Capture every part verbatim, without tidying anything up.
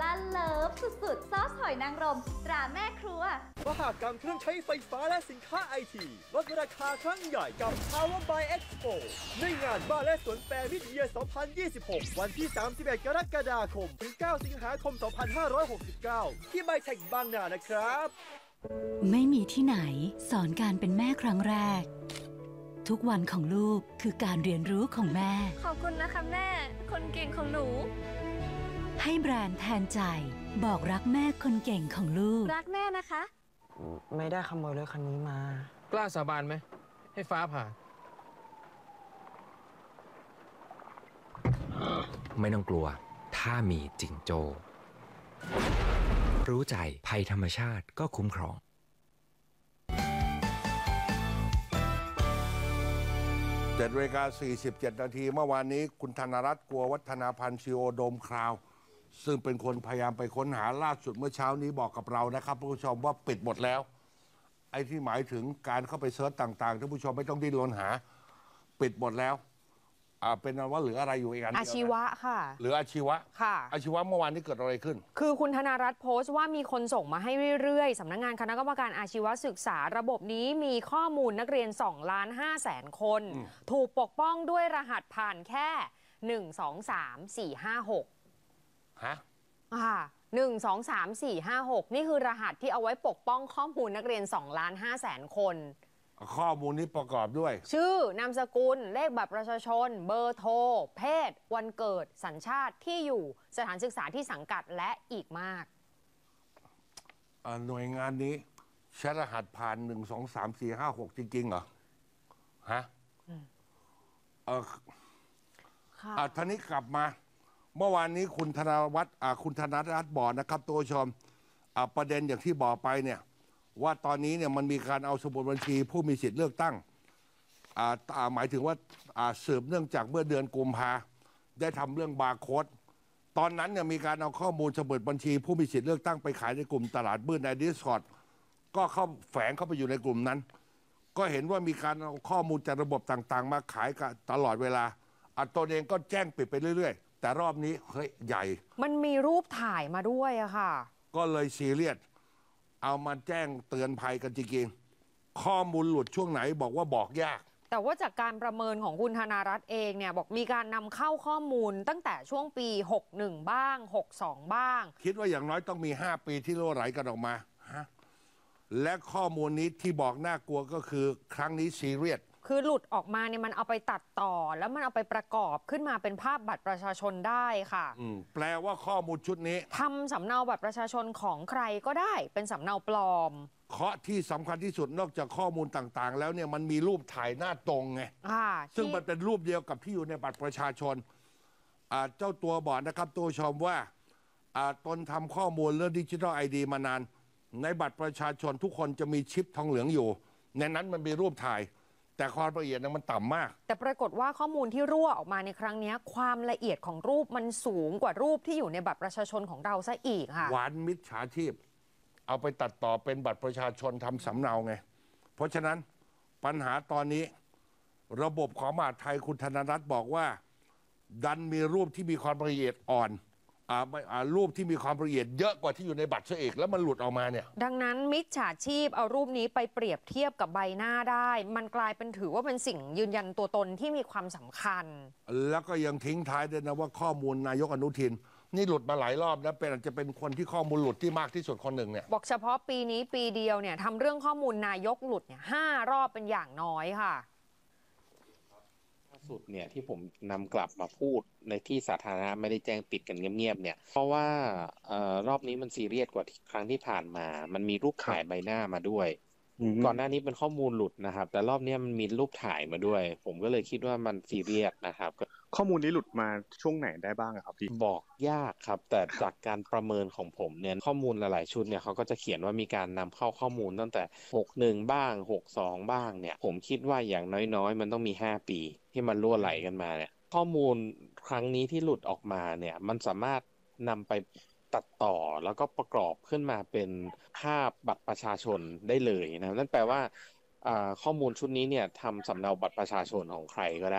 เลิฟสุดๆซอสหอยนางรมตราแม่ครัวมหกรรมเครื่องใช้ไฟฟ้าและสินค้าไอทีลดราคาครั้งใหญ่กับ Power by Expo ในงานบ้านและสวนแฟร์มิดเยียร์ สองพันยี่สิบหก วันที่ สามสิบเอ็ด กรกฎาคม ถึง เก้า สิงหาคม สองพันห้าร้อยหกสิบเก้า ที่ไบเทคบางนานะครับไม่มีที่ไหนสอนการเป็นแม่ครั้งแรกทุกวันของลูกคือการเรียนรู้ของแม่ขอบคุณนะคะแม่คนเก่งของหนูให้แบรนด์แทนใจบอกรักแม่คนเก่งของลูกรักแม่นะคะไม่ได้ขโมยรถคันนี้มากล้าสาบานไหมให้ฟ้าผ่าไม่ต้องกลัวถ้ามีจิงโจ้รู้ใจภัยธรรมชาติก็คุ้มครองเจ็ดนาฬิกาสี่สิบเจ็ดนาทีเมื่อวานนี้คุณธนรัตน์กัววัฒนาพันธ์ซีโอโดมคราวซึ่งเป็นคนพยายามไปค้นหาล่าสุดเมื่อเช้านี้บอกกับเรานะครับผู้ชมว่าปิดหมดแล้วไอ้ที่หมายถึงการเข้าไปเสิร์ชต่างๆท่านผู้ชมไม่ต้องดิ้นรนหาปิดหมดแล้วอ่าเป็นว่าเหลืออะไรอยู่อีกอันอาชีวะค่ะหรืออาชีวะค่ะอาชีวะเมื่อวานนี้เกิดอะไรขึ้นคือคุณธนารัตน์โพสต์ว่ามีคนส่งมาให้เรื่อยๆสำนักงานคณะกรรมการอาชีวศึกษาระบบนี้มีข้อมูลนักเรียนสองล้านห้าแสนคนถูกปกป้องด้วยรหัสผ่านแค่หนึ่ง สอง สาม สี่ ห้า หกฮะค่ะหนึ่ง สอง สาม สี่ ห้า หกนี่คือรหัสที่เอาไว้ปกป้องข้อมูลนักเรียนสองล้านห้าแสนคนข้อมูลนี้ประกอบด้วยชื่อนามสกุลเลขบัตรประชาชนเบอร์โทรเพศวันเกิดสัญชาติที่อยู่สถานศึกษาที่สังกัดและอีกมากหน่วยงานนี้ใช้รหัสผ่านหนึ่ง สอง สาม สี่ ห้า หกจริงๆเหรอฮะเออค่ะท่านี้กลับมาเมื่อวานนี้คุณธนวัฒน์คุณธนรัตน์บอกนะครับตัวชมประเด็นอย่างที่บอกไปเนี่ยว่าตอนนี้เนี่ยมันมีการเอาสมุดบัญชีผู้มีสิทธิ์เลือกตั้งหมายถึงว่าสืบเนื่องจากเมื่อเดือนกุมภาได้ทำเรื่องบาร์โค้ดตอนนั้นเนี่ยมีการเอาข้อมูลสมุดบัญชีผู้มีสิทธิ์เลือกตั้งไปขายในกลุ่มตลาดมืดใน Discord ก็เข้าแฝงเข้าไปอยู่ในกลุ่มนั้นก็เห็นว่ามีการเอาข้อมูลจากระบบต่างๆมาขายกันตลอดเวลาตัวเองก็แจ้งปิดไปเรื่อยๆแต่รอบนี้เฮ้ยใหญ่มันมีรูปถ่ายมาด้วยอะค่ะก็เลยซีเรียสเอามาแจ้งเตือนภัยกันจริงๆข้อมูลหลุดช่วงไหนบอกว่าบอกยากแต่ว่าจากการประเมินของคุณธนารัตน์เองเนี่ยบอกมีการนำเข้าข้อมูลตั้งแต่ช่วงปีหกสิบเอ็ดบ้างหกสิบสองบ้างคิดว่าอย่างน้อยต้องมีห้าปีที่รั่วไหลกันออกมาฮะและข้อมูลนี้ที่บอกน่ากลัวก็คือครั้งนี้ซีเรียสคือหลุดออกมาเนี่ยมันเอาไปตัดต่อแล้วมันเอาไปประกอบขึ้นมาเป็นภาพบัตรประชาชนได้ค่ะแปลว่าข้อมูลชุดนี้ทำสำเนาบัตรประชาชนของใครก็ได้เป็นสำเนาปลอมเคาะที่สำคัญที่สุดนอกจากข้อมูลต่างๆแล้วเนี่ยมันมีรูปถ่ายหน้าตรงไงซึ่งมันเป็นรูปเดียวกับที่อยู่ในบัตรประชาชนเจ้าตัวบอกนะครับตัวชมว่าตนทำข้อมูลเรื่องดิจิทัลไอดีมานานในบัตรประชาชนทุกคนจะมีชิปทองเหลืองอยู่ในนั้นมันมีรูปถ่ายแต่ความละเอียดนั้นมันต่ำมากแต่ปรากฏว่าข้อมูลที่รั่วออกมาในครั้งนี้ความละเอียดของรูปมันสูงกว่ารูปที่อยู่ในบัตรประชาชนของเราซะอีกค่ะหวานมิจฉาชีพเอาไปตัดต่อเป็นบัตรประชาชนทำสำเนาไงเพราะฉะนั้นปัญหาตอนนี้ระบบของมหาดไทยคุณธนรัตน์บอกว่าดันมีรูปที่มีความละเอียดอ่อนรูปที่มีความละเอียดเยอะกว่าที่อยู่ในบัตรซะอีกแล้วมันหลุดออกมาเนี่ยดังนั้นมิจฉาชีพเอารูปนี้ไปเปรียบเทียบกับใบหน้าได้มันกลายเป็นถือว่าเป็นสิ่งยืนยันตัวตนที่มีความสำคัญแล้วก็ยังทิ้งท้ายด้วยนะว่าข้อมูลนายกอนุทินนี่หลุดมาหลายรอบแล้วเป็นอาจจะเป็นคนที่ข้อมูลหลุดที่มากที่สุดคนหนึ่งเนี่ยบอกเฉพาะปีนี้ปีเดียวเนี่ยทำเรื่องข้อมูลนายกหลุดเนี่ยห้ารอบเป็นอย่างน้อยค่ะสุดเนี่ยที่ผมนำกลับมาพูดในที่สาธารณะไม่ได้แจ้งปิดกันเงียบๆเนี่ยเพราะว่าเอ่อรอบนี้มันซีเรียสกว่าครั้งที่ผ่านมามันมีรูปถ่ายใบหน้ามาด้วยก่อนหน้านี้เป็นข้อมูลหลุดนะครับแต่รอบนี้มันมีรูปถ่ายมาด้วยผมก็เลยคิดว่ามันซีเรียสนะครับข้อมูลนี้หลุดมาช่วงไหนได้บ้างครับพี่บอกยากครับแต่จากการประเมินของผมเนี่ยข้อมูลหลายๆชุดเนี่ยเขาก็จะเขียนว่ามีการนำเข้าข้อมูลตั้งแต่หกสิบเอ็ดบ้างหกสิบสองบ้างเนี่ยผมคิดว่าอย่างน้อยๆมันต้องมีห้าปีที่มันรั่วไหลกันมาเนี่ยข้อมูลครั้งนี้ที่หลุดออกมาเนี่ยมันสามารถนำไปตัดต่อแล้วก็ประกอบขึ้นมาเป็นภาพบัตรประชาชนได้เลยนะนั่นแปลว่าข้อมูลชุดนี้เนี่ยทำสำเนาบัตรประชาชนของใครก็ได้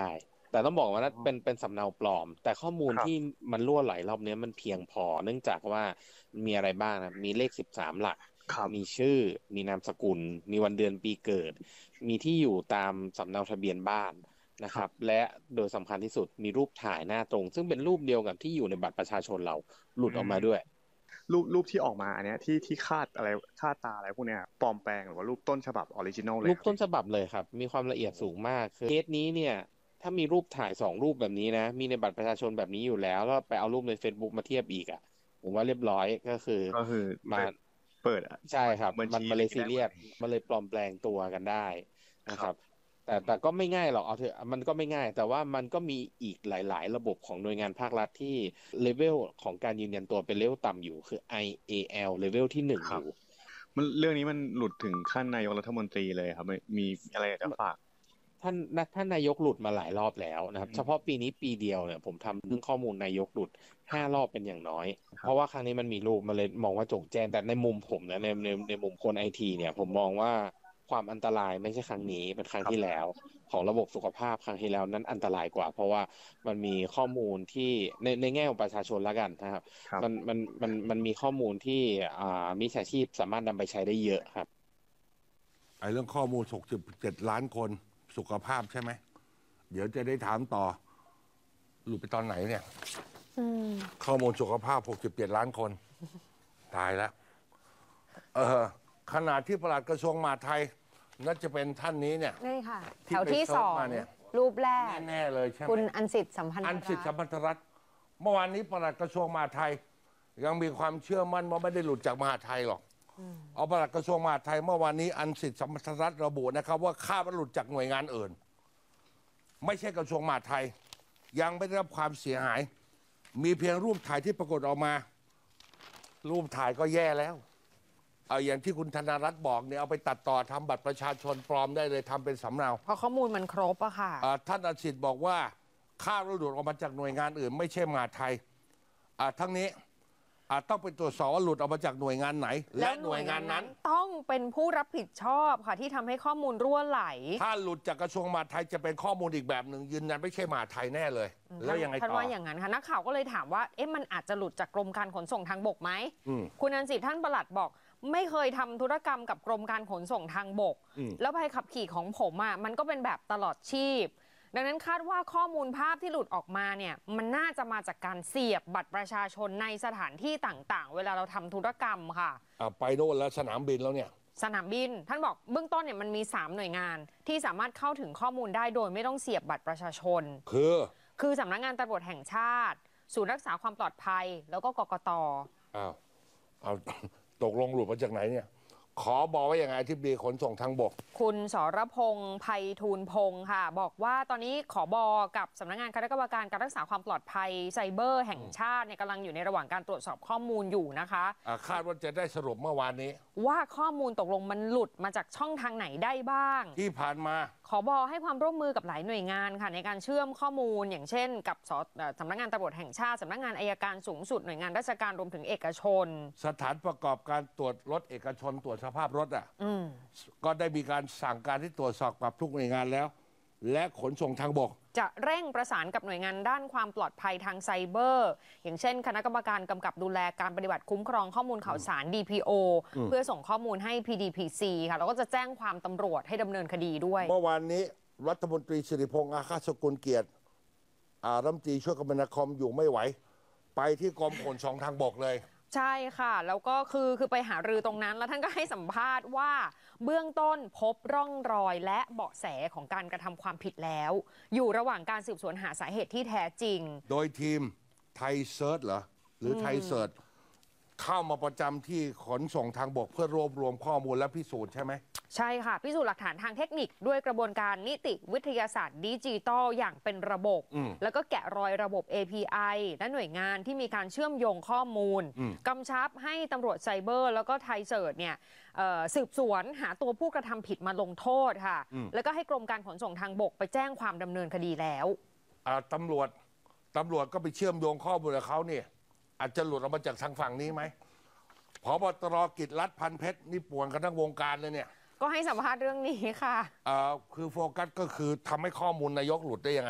แต่ต้องบอกว่านั่นเป็นเป็นสำเนาปลอม แต่ข้อมูลครับที่มันรั่วไหลรอบนี้มันเพียงพอ เนื่องจากว่ามีอะไรบ้างนะมีเลขสิบสามหลักครับมีชื่อ มีนามสกุล มีวันเดือนปีเกิด มีที่อยู่ตามสำเนาทะเบียนบ้านนะครับ และโดยสำคัญที่สุดมีรูปถ่ายหน้าตรง ซึ่งเป็นรูปเดียวกับที่อยู่ในบัตรประชาชนเราหลุดออกมาด้วยรูปรูปที่ออกมาอันเนี้ยที่ที่คาดอะไรคาดตาอะไรพวกเนี้ยปลอมแปลงหรือว่ารูปต้นฉบับออริจินอลเลยรูปครับต้นฉบับเลยครับ มีความละเอียดสูงมากคือเคสนี้เนี่ยถ้ามีรูปถ่ายสองรูปแบบนี้นะ มีในบัตรประชาชนแบบนี้อยู่แล้วแล้วไปเอารูปใน Facebook มาเทียบอีกอ่ะผมว่าเรียบร้อยก็คือก็คือมาเปิดอะใช่ครับบัญชีมันมาเลยที่ซีได้เรียสมามันเลยปลอมแปลงตัวกันได้นะคครัรับบแต่แต่ก็ไม่ง่ายหรอกเอาเถอะมันก็ไม่ง่าย แต่ว่ามันก็มีอีกหลาย ๆ ระบบของหน่วยงานภาครัฐที่เลเวลของการยืนยันตัวเป็นเลเวลต่ำอยู่คือ ไอ เอ แอล เลเวลที่หนึ่งครัอบ ยู่มันเรื่องนี้มันหลุดถึงขั้นนายกรัฐมนตรีเลยครับมีมีอะไรอยากจะฝากท่านท่านนายกหลุดมาหลายรอบแล้วนะครับอืมเฉพาะปีนี้ปีเดียวเนี่ยผมทำเรื่องข้อมูลนายกหลุดห้ารอบเป็นอย่างน้อย เพราะว่าครั้งนี้มันมีรูปมาเลยมองว่าโจงแจ้งแต่ในมุมผมนะในในในมุมคนไอทีเนี่ยผมมองว่าความอันตรายไม่ใช่ครั้งนี้เป็นครั้งที่แล้ว ของระบบสุขภาพครั้งที่แล้วนั้นอันตรายกว่า เพราะว่ามันมีข้อมูลที่ในในแง่ของประชาชนแล้วกันนะครับครับมันมันมันมันมีข้อมูลที่อ่ามิจฉาชีพสามารถนำไปใช้ได้เยอะครับไอ้เรื่องข้อมูลหกสิบเจ็ดล้านคนสุขภาพใช่ไหม เดี๋ยวจะได้ถามต่อหลุดไปตอนไหนเนี่ยอืมข้อมูลสุขภาพหกสิบเจ็ดล้านคน ตายแล้ว เออขณะที่ปลัดกระทรวงมหาดไทยน่าจะเป็นท่านนี้เนี่ยนี่ค่ะที่แถวที่ไปเซิร์ชสองมาเนี่ยรูปแรกแน่ๆเลยใช่ไหมคุณอันสิทธิ์สัมพันธ์อันสิทธิสัมรัพันธรัฐเมื่อวานนี้ปลัดกระทรวงมหาดไทย ยังมีความเชื่อมั่นว่าไม่ได้หลุดจากมหาดไทยหรอกเอาปลัดกระทรวงมหาดไทยเมื่อวานนี้อันสิทธิสัมพันธรัฐระบุนะครับ ว่าคาดว่าหลุดจากหน่วยงานอื่น ไม่ใช่กระทรวงมหาดไทย ยังไม่ได้รับความเสียหาย มีเพียงรูปถ่ายที่ปรากฏออกมา รูปถ่ายก็แย่แล้วเอาอย่างที่คุณธนารัตน์บอกเนี่ยเอาไปตัดต่อทำบัตรประชาชนปลอมได้เลยทำเป็นสำเนาเพราะข้อมูลมันครบอะค่ะอ่าท่านอาชิตบอกว่าค่าระหลุดออกมาจากหน่วยงานอื่น ไม่ใช่มหาดไทยอ่าทั้งนี้อ่าต้องไปตรวจสอบว่าหลุดออกมาจากหน่วยงานไหน และหน่วยงานนั้นต้องเป็นผู้รับผิดชอบค่ะที่ทำให้ข้อมูลรั่วไหลถ้าหลุดจากกระทรวงมหาดไทยจะเป็นข้อมูลอีกแบบหนึ่งยืนยันไม่ใช่มหาดไทยแน่เลย แล้วยังไงท่านต่อว่าอย่างนั้นค่ะนักข่าวก็เลยถามว่าเอ๊ะมันอาจจะหลุดจากกรมการขนส่งทางบกไหมอืมคุณอันสิทธิ์ท่านปลัดบอก ไม่เคยทำธุรกรรมกับกรมการขนส่งทางบกอืมแล้วใบขับขี่ของผมอ่ะมันก็เป็นแบบตลอดชีพ ดังนั้นคาดว่าข้อมูลภาพที่หลุดออกมาเนี่ยมันน่าจะมาจากการเสียบบัตรประชาชนในสถานที่ต่างๆ เวลาเราทำธุรกรรมค่ะอ่าไปโน่นแล้วสนามบินแล้วเนี่ยสนามบินท่านบอกเบื้องต้นเนี่ยมันมีสามหน่วยงานที่สามารถเข้าถึงข้อมูลได้โดยไม่ต้องเสียบบัตรประชาชนคือคือสำนักงานตำรวจแห่งชาติ ศูนย์รักษาความปลอดภัย แล้วก็กกตอ้าวเอาตกลงหลุดมาจากไหนเนี่ย ขอบอกว่าอย่างไงที่ดีขนส่งทางบกคุณสรพงษ์ไพฑูรย์พงษ์ค่ะ บอกว่าตอนนี้ขบกับสำนักงานคณะกรรมการการรักษาความปลอดภัยไซเบอร์แห่งชาติเนี่ยกำลังอยู่ในระหว่างการตรวจสอบข้อมูลอยู่นะคะอ่าคาดว่าจะได้สรุปเมื่อวานนี้ว่าข้อมูลตกลงมันหลุดมาจากช่องทางไหนได้บ้างที่ผ่านมาขบให้ความร่วมมือกับหลายหน่วยงานค่ะในการเชื่อมข้อมูลอย่างเช่น กับสเอ่อสำนักงานตำรวจแห่งชาติสำนักงานอัยการสูงสุดหน่วยงานราชการรวมถึงเอกชนสถานประกอบการตรวจรถเอกชนตรวจสภาพรถอ่ะอืมก็ได้มีการสั่งการที่ตรวจสอบกับทุกหน่วยงานแล้ว และขนส่งทางบกจะเร่งประสานกับหน่วยงานด้านความปลอดภัยทางไซเบอร์ อย่างเช่น คณะกรรมการกำกับดูแลการปฏิบัติคุ้มครองข้อมูลข่าวสาร ดี พี โออืมเพื่อส่งข้อมูลให้ พี ดี พี ซี ค่ะแล้วก็จะแจ้งความตำรวจให้ดำเนินคดีด้วยเมื่อวานนี้รัฐมนตรีสิริพงษ์อาคาสกุลเกียรติอารัฐมนตรีช่วยคมนาคมอยู่ไม่ไหว ไปที่กรมขนส่งทางบกเลยใช่ค่ะ แล้วก็คือคือไปหารือตรงนั้น แล้วท่านก็ให้สัมภาษณ์ว่าเบื้องต้นพบร่องรอยและเบาะแสของการกระทำความผิดแล้ว อยู่ระหว่างการสืบสวนหาสาเหตุที่แท้จริงโดยทีมไทยเซิร์ชเหรอ หรือไทยเซิร์ชเข้ามาประจำที่ขนส่งทางบกเพื่อรวบรวมข้อมูลและพิสูจน์ใช่ไหมใช่ค่ะ พิสูจน์หลักฐานทางเทคนิคด้วยกระบวนการนิติวิทยาศาสตร์ดิจิทัลอย่างเป็นระบบอืมแล้วก็แกะรอยระบบ เอ พี ไอ และหน่วยงานที่มีการเชื่อมโยงข้อมูลอืมกำชับให้ตำรวจไซเบอร์ แล้วก็ไทยเซิร์ชเนี่ยเอ่อสืบสวนหาตัวผู้กระทำผิดมาลงโทษค่ะ แล้วก็ให้กรมการขนส่งทางบกไปแจ้งความดำเนินคดีแล้วอ่าตำรวจตำรวจก็ไปเชื่อมโยงข้อมูลกับเขาเนี่ยอาจจะหลุดออกมาจากทางฝั่งนี้ไหมผบตรกิจรัฐพันเพชรนี่ป่วนกันทั้งวงการเลยเนี่ยก็ให้สัมภาษณ์เรื่องนี้ค่ะอ่าคือโฟกัสก็คือทำให้ข้อมูลนายกหลุดได้ยังไงเนี่ยอ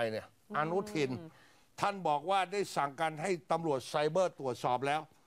อนุทิน ท่านบอกว่าได้สั่งการให้ตำรวจไซเบอร์ตรวจสอบแล้ว